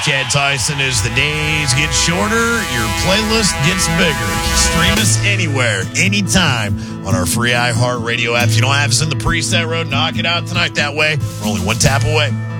Chad Tyson. As the days get shorter, your playlist gets bigger. Stream us anywhere, anytime on our free iHeartRadio app. If you don't have us in the preset road, knock it out tonight. That way, we're only one tap away.